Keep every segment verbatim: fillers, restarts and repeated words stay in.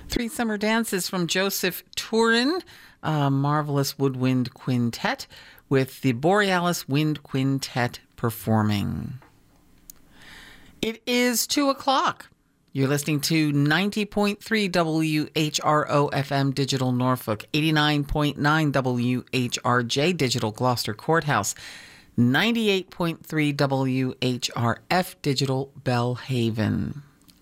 Three Summer Dances from Joseph Turin, a marvelous woodwind quintet with the Borealis Wind Quintet performing. It is two o'clock. You're listening to ninety point three W H R O F M Digital Norfolk, eighty-nine point nine W H R J Digital Gloucester Courthouse, ninety-eight point three W H R F Digital Bellhaven.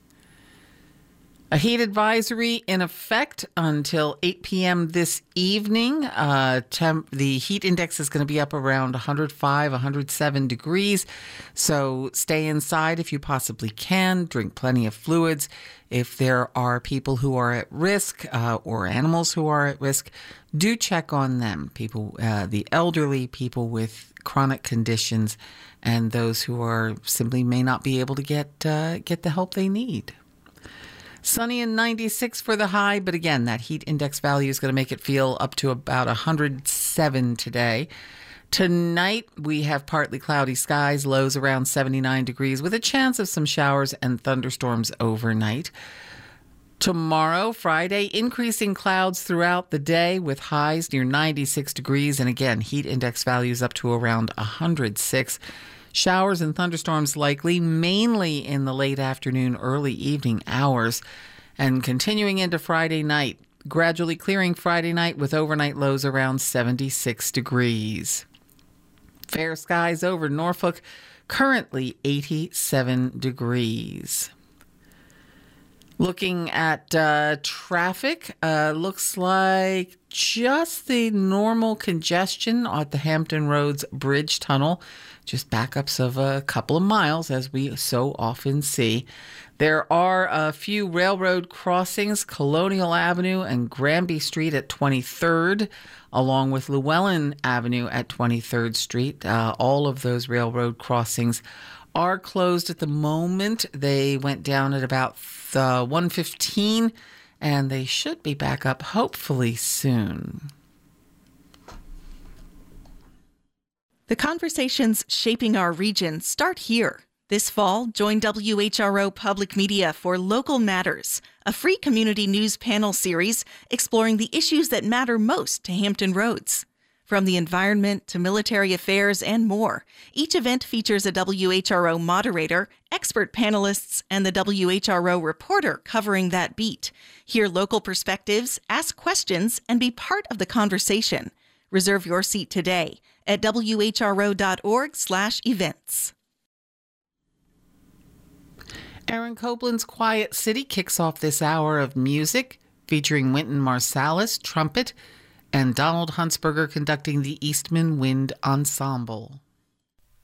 A heat advisory in effect until eight p.m. this evening. Uh, temp, the heat index is going to be up around one hundred five, one hundred seven degrees. So stay inside if you possibly can. Drink plenty of fluids. If there are people who are at risk uh, or animals who are at risk, do check on them. People, uh, the elderly, people with chronic conditions, and those who are simply may not be able to get uh, get the help they need. Sunny and ninety-six for the high, but again, that heat index value is going to make it feel up to about one hundred seven today. Tonight, we have partly cloudy skies, lows around seventy-nine degrees, with a chance of some showers and thunderstorms overnight. Tomorrow, Friday, increasing clouds throughout the day with highs near ninety-six degrees, and again, heat index values up to around one hundred six. Showers and thunderstorms likely, mainly in the late afternoon, early evening hours. And continuing into Friday night, gradually clearing Friday night with overnight lows around seventy-six degrees. Fair skies over Norfolk, currently eighty-seven degrees. Looking at uh, traffic, uh, looks like just the normal congestion at the Hampton Roads Bridge Tunnel. Just backups of a couple of miles, as we so often see. There are a few railroad crossings, Colonial Avenue and Granby Street at twenty-third, along with Llewellyn Avenue at twenty-third Street. Uh, all of those railroad crossings are closed at the moment. They went down at about uh, one fifteen, and they should be back up hopefully soon. The conversations shaping our region start here. This fall, join W H R O Public Media for Local Matters, a free community news panel series exploring the issues that matter most to Hampton Roads. From the environment to military affairs and more, each event features a W H R O moderator, expert panelists, and the W H R O reporter covering that beat. Hear local perspectives, ask questions, and be part of the conversation. Reserve your seat today at W H R O dot org slash events. Aaron Copland's Quiet City kicks off this hour of music, featuring Wynton Marsalis, trumpet, and Donald Huntsberger conducting the Eastman Wind Ensemble.